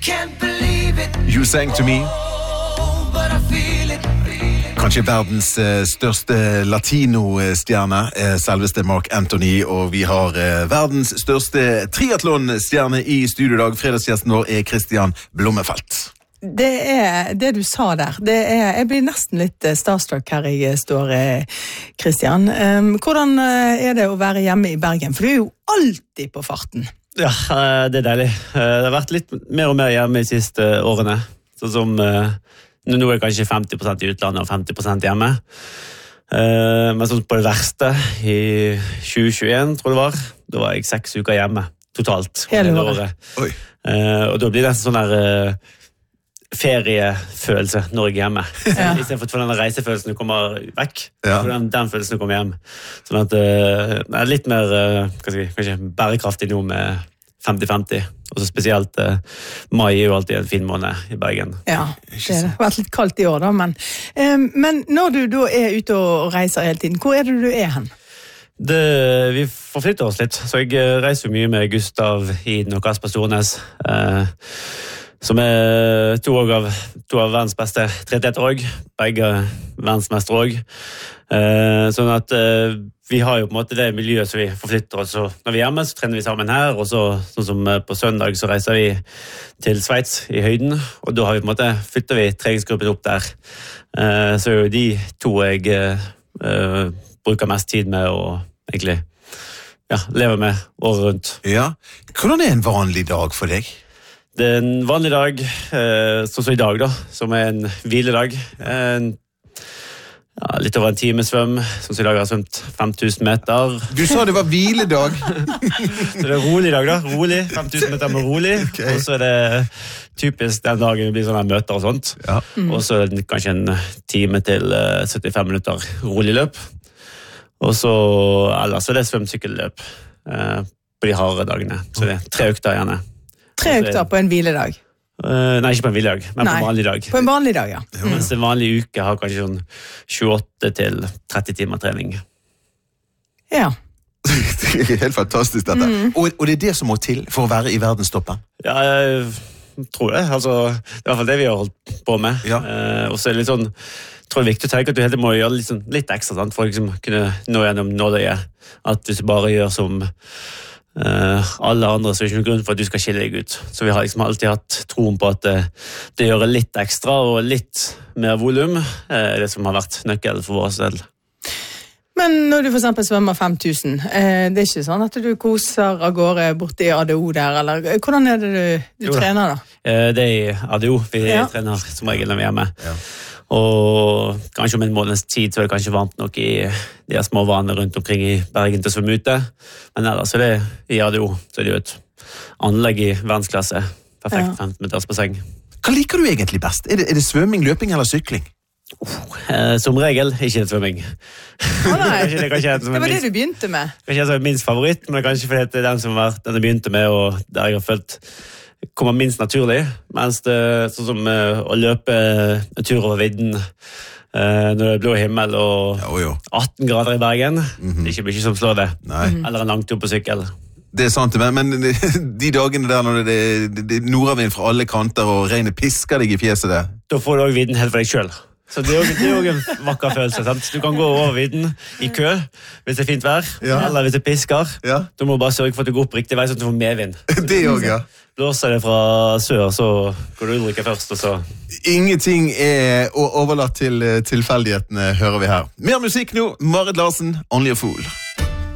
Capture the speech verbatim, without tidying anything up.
You sang to me. Kanskje verdens uh, største latino-stjerne, uh, selveste Mark Anthony, og vi har uh, verdens største triathlon-stjerne i studiodag. Fredagsgjesten vår er Christian Blommenfelt. Det er det du sa der. Det er, jeg blir nesten litt starstruck her jeg står, Christian. Um, hvordan er det å være hjemme i Bergen? For du er jo alltid på farten. Ja, det er deilig. Det har vært litt mer og mer hjemme de siste årene. Sånn som, nå er jeg kanskje femti prosent i utlandet og femti prosent hjemme. Men sånn på det verste, i tjue tjueen, tror jeg det var, da var jeg seks uker hjemme, totalt. Hele året. Oi. Og da blir det sånn der feriefølelse når jeg er hjemme. Ja. I stedet for den reisefølelsen du kommer vekk, ja. for den, den følelsen du kommer hjem. Sånn at uh, det er litt mer uh, hva skal jeg, kanskje bærekraftig nå med femti femti. Og så spesielt uh, mai er jo alltid en fin måned i Bergen. Ja, det har vært litt kaldt i år da, men, um, men når du da er ute og reiser hele tiden, hvor er det du er hen? Det, vi forflytter oss litt, så jeg reiser mye med Gustav Iden og Kasper Stornes, uh, som er to av, to av verdens beste triatleter også, begge verdensmestre også. Eh, sånn at eh, vi har jo på en måte det miljøet som vi forflytter oss, og når vi er hjemme så trener vi sammen her, og så, sånn som på søndag så reiser vi til Sveits i høyden, og da har vi på en måte, flytter vi treningsgruppen opp der. Eh, så er jo de to jeg eh, bruker mest tid med og egentlig ja, lever med året rundt. Ja. Hvordan er en vanlig dag for deg? Det er en vanlig dag, eh, sånn som i dag da, som er en hviledag. En, ja, litt over en time svøm, sånn som i dag har jeg svømt fem tusen meter. Du sa det var hviledag. Så det er rolig dag da, rolig, fem tusen meter med rolig. Okay. Og så er det typisk den dagen det blir sånne møter og sånt. Ja. Mm. Og så er det kanskje en time til uh, syttifem minutter rolig løp. Og så, ellers så er det svømsykkelløp uh, på de harde dagene. Så det er tre økter gjerne. Tre økter på en hviledag? Uh, nei, ikke på en hviledag, men nei, på en vanlig dag. På en vanlig dag, ja. Mm. Mens en vanlig uke har kanskje sånn tjueåtte til tretti timer trening. Ja. Det er helt fantastisk dette. Mm. Og, og det er det som må til for å være i verdenstoppen? Ja, jeg tror det. Altså, det er i hvert fall det vi har holdt på med. Ja. Uh, og så er det litt sånn, jeg tror det er viktig å tenke at du hele må gjøre litt, sånn, litt ekstra, sant? For å liksom kunne nå gjennom nåløyet. At hvis du bare gjør som Uh, alle andre, så er det ikke noen grunn for at du skal skille deg ut. Så vi har liksom alltid hatt troen på at uh, det gjør litt ekstra og litt mer volum uh, er det som har vært nøkkel for vår del. Men når du for eksempel svømmer fem tusen, uh, det er ikke sånn at du koser av gårde borte i A D O der, eller hvordan er det du, du trener da? Uh, det er i A D O vi ja. trener som regel når vi er hjemme. Ja. Og kanskje om en måneds tid så er det kanskje varmt nok i de små vanene rundt omkring i Bergen til å svømme ute. Men ellers er det i A D O, så er det jo et anlegg i verdensklasse. Perfekt ja. femten meters basseng. Hva liker du egentlig best? Er det, er det svømming, løping eller sykling? Oh, eh, som regel ikke det svømming. Oh, nei. det, det, det var minst, det du begynte med. Kanskje jeg er minst favoritt, men kanskje fordi det er den som var, den jeg begynte med, og der jeg har følt kommer minst naturlig, mens det sånn som uh, å løpe en tur over vidden uh, når det er blå himmel og jo, jo. atten grader i Bergen, mm-hmm. det er ikke mye som slår det. Nei. Eller en lang tur på sykkel. Det er sant, men, men de dagene der når det, det, det nordavind fra alle kanter og regnet pisker deg i fjeset der. Da får du også vidden helt for deg selv. Så det er jo en vakker følelse, sant? Du kan gå over vidden i kø hvis det er fint vær, ja. eller hvis det pisker. Ja. Du må bare sørge for at du går opp riktig vei, sånn at du får medvind. Det også, ja. Blåser det fra sør, så går du ulykke først, og så... Ingenting er overlatt til tilfeldighetene, hører vi her. Mer musikk nå, Marit Larsen, Only a Fool.